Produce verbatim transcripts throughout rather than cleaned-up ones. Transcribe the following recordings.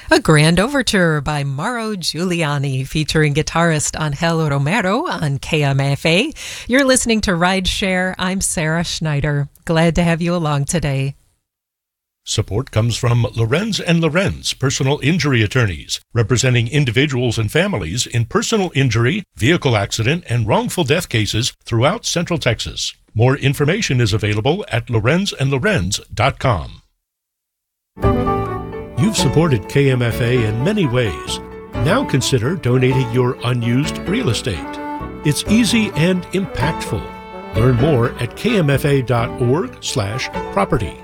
A Grand Overture by Mauro Giuliani featuring guitarist Angel Romero on K M F A. You're listening to Ride Share. I'm Sarah Schneider. Glad to have you along today. Support comes from Lorenz and Lorenz Personal Injury Attorneys, representing individuals and families in personal injury, vehicle accident, and wrongful death cases throughout Central Texas. More information is available at lorenz and lorenz dot com. You've supported K M F A in many ways. Now consider donating your unused real estate. It's easy and impactful. Learn more at kmfa.org slash property.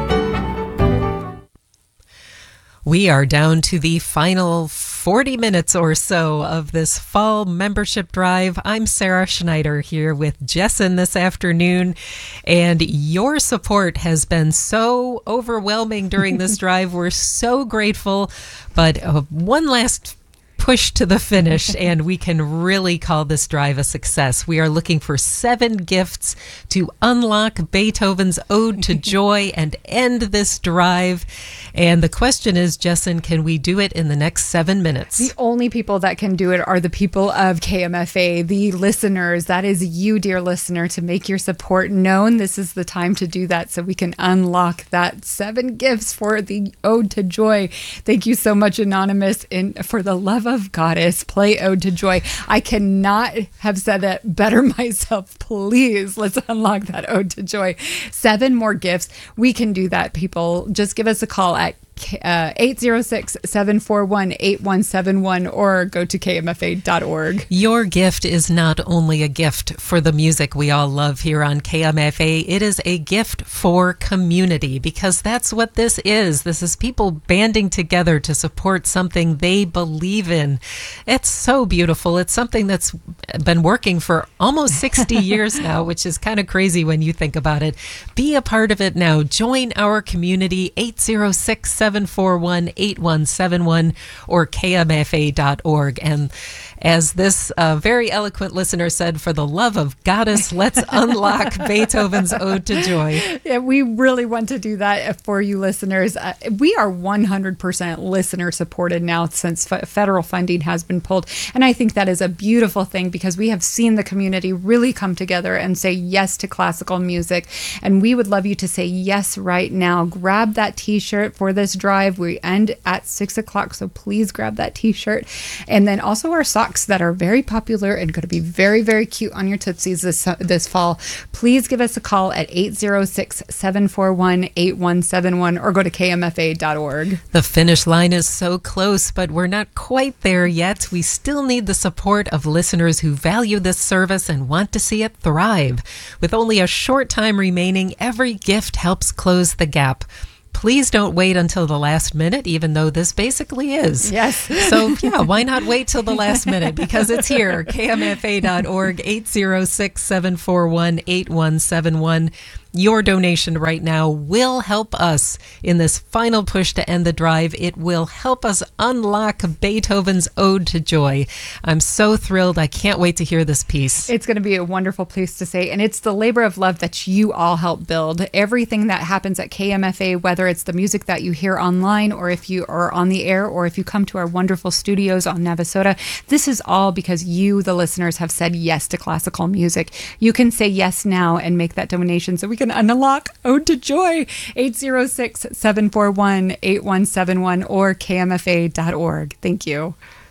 We are down to the final forty minutes or so of this fall membership drive. I'm Sarah Schneider here with Jessen this afternoon, and your support has been so overwhelming during this drive. We're so grateful, but uh, one last push to the finish, and we can really call this drive a success. We are looking for seven gifts to unlock Beethoven's Ode to Joy and end this drive. And the question is, Jessen, can we do it in the next seven minutes? The only people that can do it are the people of K M F A, the listeners. That is you, dear listener, to make your support known. This is the time to do that so we can unlock that seven gifts for the Ode to Joy. Thank you so much, Anonymous. And for the love of Goddess, play Ode to Joy. I cannot have said that better myself. Please, let's unlock that Ode to Joy. Seven more gifts. We can do that, people. Just give us a call at Uh, eight zero six, seven four one, eight one seven one or go to k m f a dot org. Your gift is not only a gift for the music we all love here on K M F A, it is a gift for community, because that's what this is. This is people banding together to support something they believe in. It's so beautiful. It's something that's been working for almost sixty years now, which is kind of crazy when you think about it. Be a part of it now. Join our community, eight zero six, seven four one, eight one seven one or k m f a dot org. And as this uh, very eloquent listener said, for the love of Goddess, let's unlock Beethoven's Ode to Joy. Yeah, we really want to do that for you listeners. Uh, we are one hundred percent listener supported now since f- federal funding has been pulled. And I think that is a beautiful thing, because we have seen the community really come together and say yes to classical music. And we would love you to say yes right now. Grab that t-shirt for this drive. We end at six o'clock, so please grab that t-shirt. And then also our socks that are very popular and going to be very, very cute on your Tootsies this this fall. Please give us a call at eight zero six, seven four one, eight one seven one or go to k m f a dot org. The finish line is so close, but we're not quite there yet. We still need the support of listeners who value this service and want to see it thrive. With only a short time remaining, every gift helps close the gap. Please don't wait until the last minute, even though this basically is. Yes. So, yeah, why not wait till the last minute? Because it's here, k m f a dot org, eight zero six, seven four one, eight one seven one. Your donation right now will help us in this final push to end the drive. It will help us unlock Beethoven's Ode to Joy. I'm so thrilled. I can't wait to hear this piece. It's going to be a wonderful piece to say, and it's the labor of love that you all help build. Everything that happens at K M F A, whether it's the music that you hear online, or if you are on the air, or if you come to our wonderful studios on Navasota, this is all because you, the listeners, have said yes to classical music. You can say yes now and make that donation so we can unlock Ode to Joy. eight zero six, seven four one, eight one seven one or k m f a dot org. Thank you.